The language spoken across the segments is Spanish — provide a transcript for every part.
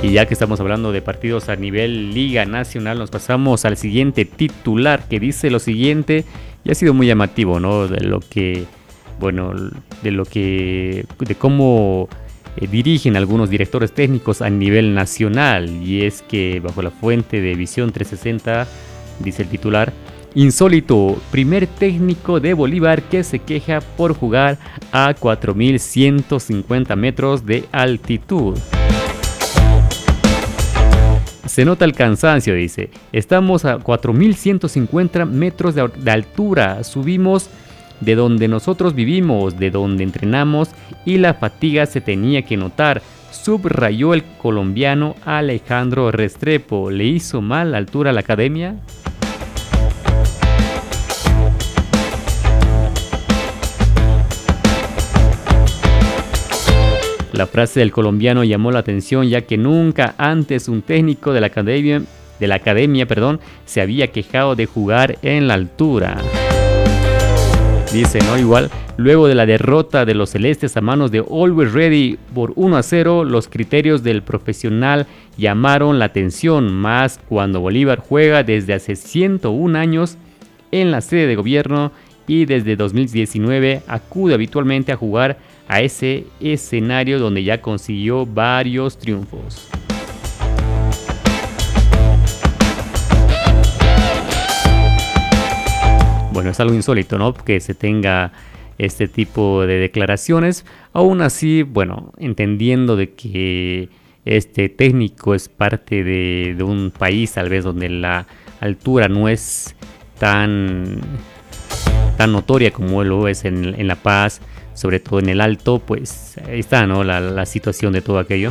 Y ya que estamos hablando de partidos a nivel Liga Nacional, nos pasamos al siguiente titular que dice lo siguiente, y ha sido muy llamativo, ¿no? De cómo dirigen algunos directores técnicos a nivel nacional. Y es que bajo la fuente de Visión 360 dice el titular: insólito, primer técnico de Bolívar que se queja por jugar a 4.150 metros de altitud. Se nota el cansancio, dice. Estamos a 4.150 metros de altura. Subimos de donde nosotros vivimos, de donde entrenamos, y la fatiga se tenía que notar, subrayó el colombiano Alejandro Restrepo. ¿Le hizo mal la altura a la academia? La frase del colombiano llamó la atención, ya que nunca antes un técnico de la academia, se había quejado de jugar en la altura. Dice, ¿no? Igual, luego de la derrota de los celestes a manos de Always Ready por 1-0, los criterios del profesional llamaron la atención, más cuando Bolívar juega desde hace 101 años en la sede de gobierno y desde 2019 acude habitualmente a jugar a ese escenario donde ya consiguió varios triunfos. Bueno, es algo insólito, ¿no? Que se tenga este tipo de declaraciones. Aún así, bueno, entendiendo de que este técnico es parte de un país tal vez donde la altura no es tan notoria como lo es en La Paz, sobre todo en el Alto, pues ahí está, ¿no? La situación de todo aquello.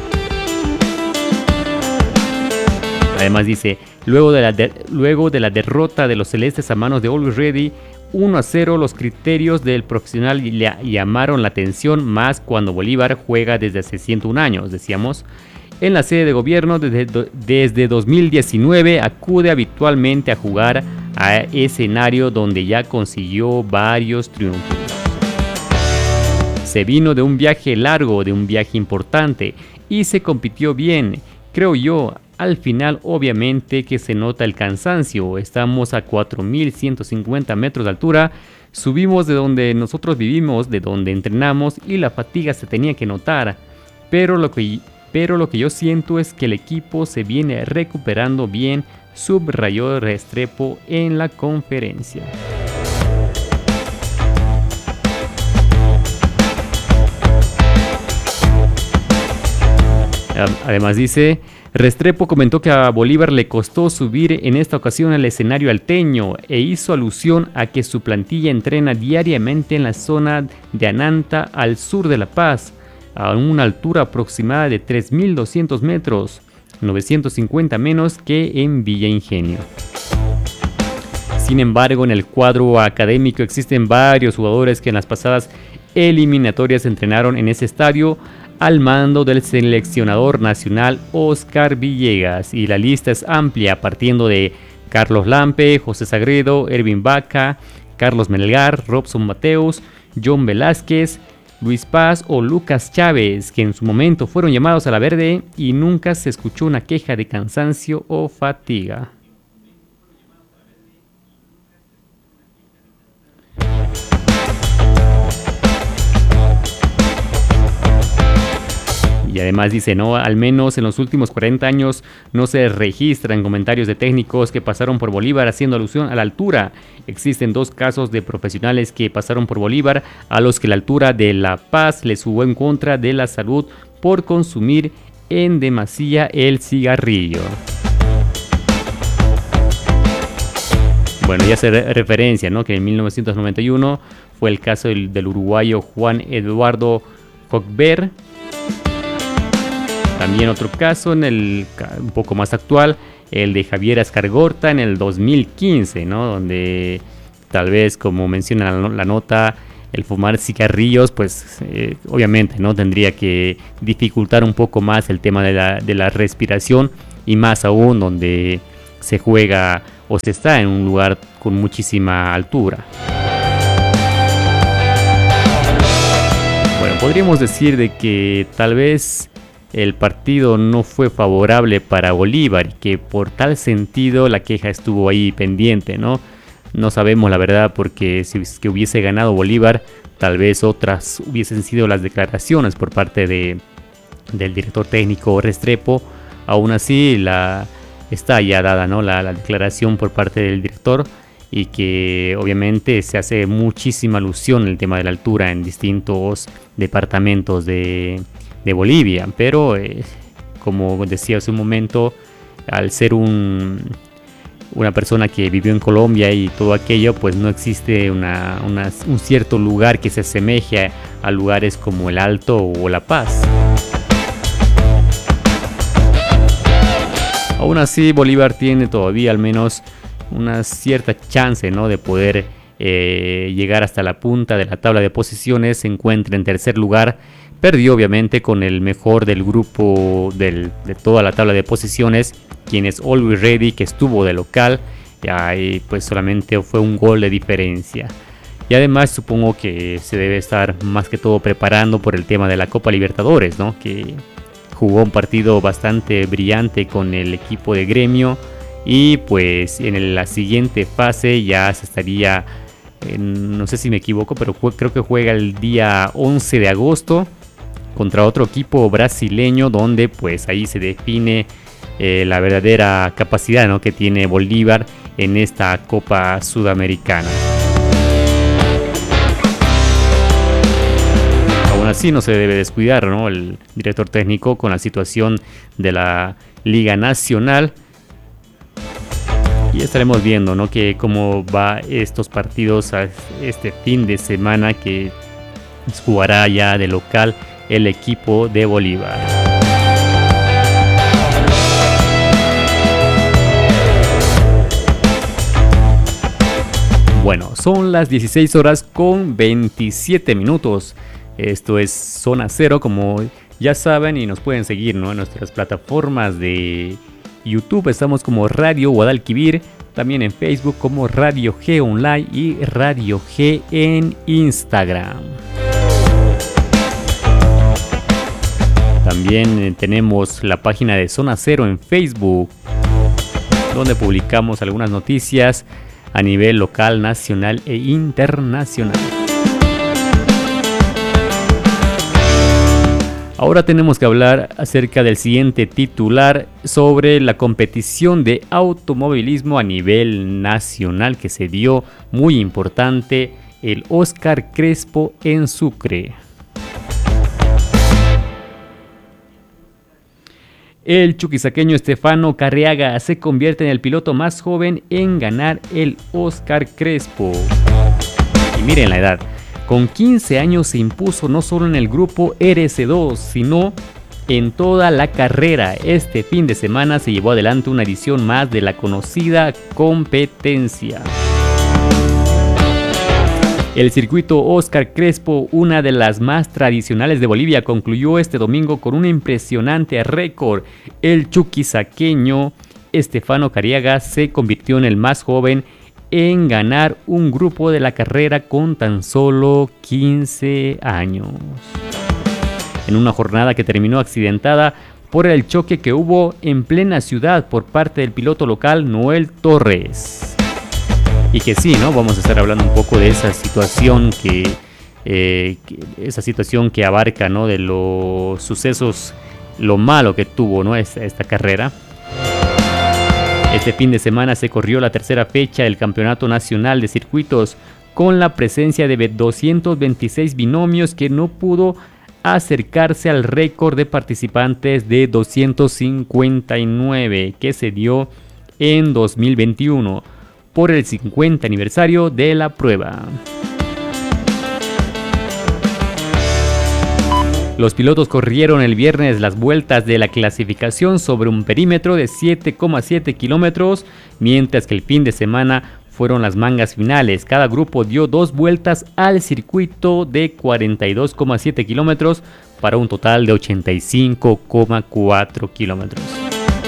Además dice, luego de la derrota de los celestes a manos de Always Ready 1-0, los criterios del profesional le llamaron la atención, más cuando Bolívar juega desde hace 101 años, decíamos. En la sede de gobierno desde 2019 acude habitualmente a jugar a escenario donde ya consiguió varios triunfos. Se vino de un viaje largo, de un viaje importante, y se compitió bien, creo yo. Al final, obviamente que se nota el cansancio. Estamos a 4.150 metros de altura, subimos de donde nosotros vivimos, de donde entrenamos, y la fatiga se tenía que notar. Pero lo que yo siento es que el equipo se viene recuperando bien, subrayó Restrepo en la conferencia. Además dice, Restrepo comentó que a Bolívar le costó subir en esta ocasión al escenario alteño e hizo alusión a que su plantilla entrena diariamente en la zona de Ananta, al sur de La Paz, a una altura aproximada de 3.200 metros, 950 menos que en Villa Ingenio. Sin embargo, en el cuadro académico existen varios jugadores que en las pasadas eliminatorias entrenaron en ese estadio al mando del seleccionador nacional Oscar Villegas, y la lista es amplia, partiendo de Carlos Lampe, José Sagredo, Ervin Vaca, Carlos Melgar, Robson Mateus, John Velázquez, Luis Paz o Lucas Chávez, que en su momento fueron llamados a la verde y nunca se escuchó una queja de cansancio o fatiga. Y además dice, no, al menos en los últimos 40 años no se registran comentarios de técnicos que pasaron por Bolívar haciendo alusión a la altura. Existen 2 casos de profesionales que pasaron por Bolívar a los que la altura de La Paz les jugó en contra de la salud por consumir en demasía el cigarrillo. Bueno, ya se referencia, ¿no?, que en 1991 fue el caso del uruguayo Juan Eduardo Hochberg. También otro caso un poco más actual, el de Javier Escargorta en el 2015, ¿no?, donde tal vez, como menciona la nota, el fumar cigarrillos, pues obviamente no tendría que dificultar un poco más el tema de la respiración, y más aún donde se juega o se está en un lugar con muchísima altura. Bueno, podríamos decir de que tal vez el partido no fue favorable para Bolívar y que por tal sentido la queja estuvo ahí pendiente, ¿no? No sabemos la verdad, porque si es que hubiese ganado Bolívar, tal vez otras hubiesen sido las declaraciones por parte del director técnico Restrepo. Aún así está ya dada, ¿no? la declaración por parte del director, y que obviamente se hace muchísima alusión al tema de la altura en distintos departamentos de Bolivia, pero como decía hace un momento, al ser una persona que vivió en Colombia y todo aquello, pues no existe un cierto lugar que se asemeje a lugares como el Alto o La Paz. Aún así, Bolívar tiene todavía al menos una cierta chance, ¿no?, de poder llegar hasta la punta de la tabla de posiciones. Se encuentra en tercer lugar. Perdió obviamente con el mejor del grupo de toda la tabla de posiciones, quien es Always Ready, que estuvo de local. Y pues solamente fue un gol de diferencia. Y además supongo que se debe estar más que todo preparando por el tema de la Copa Libertadores, ¿no?, que jugó un partido bastante brillante con el equipo de Gremio. Y pues en la siguiente fase ya se estaría, no sé si me equivoco, pero creo que juega el día 11 de agosto contra otro equipo brasileño, donde pues ahí se define la verdadera capacidad, ¿no?, que tiene Bolívar en esta Copa Sudamericana. Aún así no se debe descuidar, ¿no?, el director técnico con la situación de la Liga Nacional. Y estaremos viendo, ¿no?, que cómo va estos partidos este fin de semana, que jugará ya de local el equipo de Bolívar. Bueno, son las 16 horas con 27 minutos. Esto es Zona Cero, como ya saben, y nos pueden seguir, ¿no?, en nuestras plataformas de YouTube. Estamos como Radio Guadalquivir, también en Facebook como Radio G Online y Radio G en Instagram. También tenemos la página de Zona Cero en Facebook, donde publicamos algunas noticias a nivel local, nacional e internacional. Ahora tenemos que hablar acerca del siguiente titular sobre la competición de automovilismo a nivel nacional que se dio, muy importante, el Óscar Crespo en Sucre. El chuquisaqueño Estefano Carriaga se convierte en el piloto más joven en ganar el Óscar Crespo. Y miren la edad. Con 15 años se impuso no solo en el grupo RC2, sino en toda la carrera. Este fin de semana se llevó adelante una edición más de la conocida competencia. El circuito Óscar Crespo, una de las más tradicionales de Bolivia, concluyó este domingo con un impresionante récord. El chuquisaqueño Estefano Carriaga se convirtió en el más joven en ganar un grupo de la carrera con tan solo 15 años. En una jornada que terminó accidentada por el choque que hubo en plena ciudad por parte del piloto local Noel Torres. Y que sí, ¿no?, vamos a estar hablando un poco de esa situación que abarca, ¿no?, de los sucesos, lo malo que tuvo, ¿no?, esta carrera. Este fin de semana se corrió la tercera fecha del Campeonato Nacional de Circuitos, con la presencia de 226 binomios, que no pudo acercarse al récord de participantes de 259 que se dio en 2021 por el 50 aniversario de la prueba. Los pilotos corrieron el viernes las vueltas de la clasificación sobre un perímetro de 7,7 kilómetros, mientras que el fin de semana fueron las mangas finales. Cada grupo dio 2 vueltas al circuito de 42,7 kilómetros para un total de 85,4 kilómetros.